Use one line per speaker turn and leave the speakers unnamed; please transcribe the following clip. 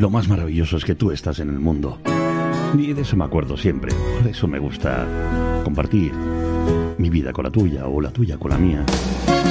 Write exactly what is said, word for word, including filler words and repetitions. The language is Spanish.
lo más maravilloso es que tú estás en el mundo. Y de eso me acuerdo siempre. Por eso me gusta compartir mi vida con la tuya o la tuya con la mía.